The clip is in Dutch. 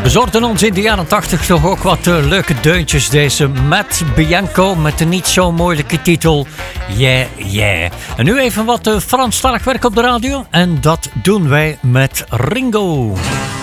Bezorgden ons in de jaren 80 toch ook wat leuke deuntjes. Deze Matt Bianco met de niet zo moeilijke titel Yeah, yeah. En nu even wat Franstalig werk op de radio. En dat doen wij met Ringo.